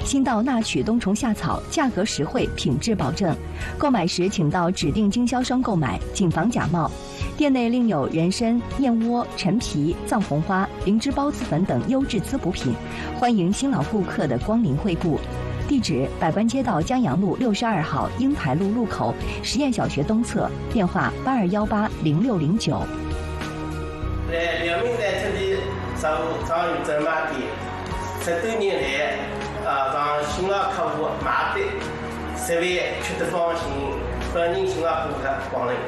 新到纳曲冬虫夏草，价格实惠，品质保证。购买时请到指定经销商购买，谨防假冒。店内另有人参、燕窝、陈皮、藏红花、灵芝孢子粉等优质滋补品，欢迎新老顾客的光临惠顾。地址：百官街道江阳路62号英台路路口实验小学东侧，电话82180609。 在辽宁在这里商务张有正卖店，10多年来，让新老客户买对，食味吃得放心，欢迎新老顾客光临。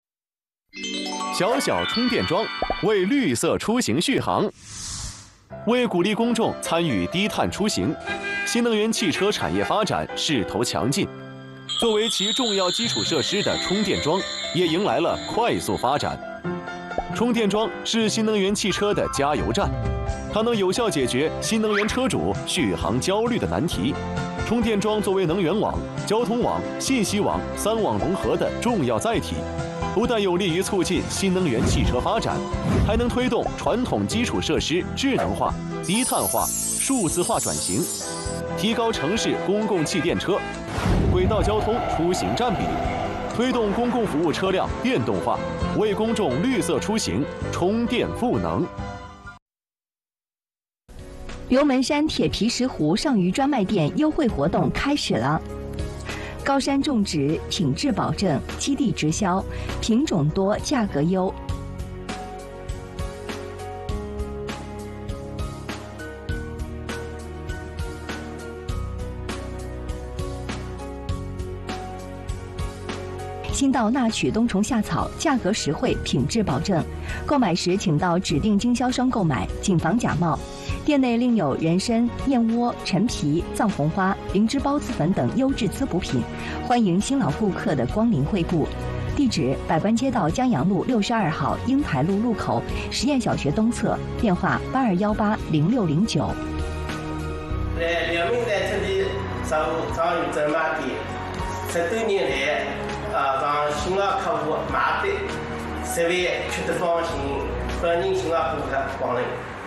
小小充电桩为绿色出行续航。为鼓励公众参与低碳出行，新能源汽车产业发展势头强劲。作为其重要基础设施的充电桩，也迎来了快速发展。充电桩是新能源汽车的加油站，它能有效解决新能源车主续航焦虑的难题。充电桩作为能源网、交通网、信息网3网融合的重要载体，不但有利于促进新能源汽车发展，还能推动传统基础设施智能化、低碳化、数字化转型，提高城市公共汽电车、轨道交通出行占比，推动公共服务车辆电动化，为公众绿色出行充电赋能。 刘门山铁皮石斛上虞专卖店优惠活动开始了。高山种植，品质保证，基地直销，品种多，价格优。新到纳曲冬虫夏草，价格实惠，品质保证。购买时请到指定经销商购买，谨防假冒。店内另有人参、燕窝、陈皮、藏红花、灵芝孢子粉等优质滋补品，欢迎新老顾客的光临惠顾。地址：百官街道江阳路62号英台路路口实验小学东侧，电话82180609。 在辽宁在这里商务张有正卖店，10多年来，让新老客户买对，食味吃得放心，欢迎新老顾客光临。